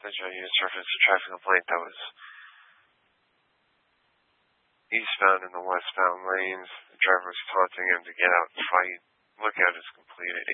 Visual units reference a traffic complaint that was eastbound in the westbound lanes. The driver was taunting him to get out and fight. Lookout is completed.